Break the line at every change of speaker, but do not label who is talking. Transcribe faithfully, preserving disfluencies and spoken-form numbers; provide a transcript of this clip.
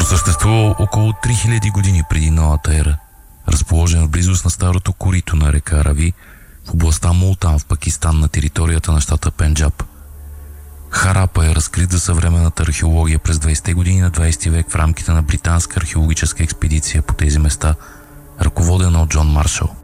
Просъществувал около три хиляди години преди новата ера, разположен в близост на старото корито на река Рави, в областта Мултан в Пакистан на територията на щата Пенджаб. Харапа е разкрит за съвременната археология през двайсетте години на двайсети век в рамките на британска археологическа експедиция по тези места, ръководена от Джон Маршал.